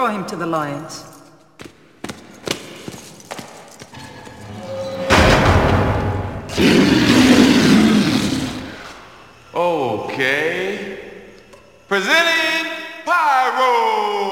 draw him to the lions. Okay. Presenting Pyro!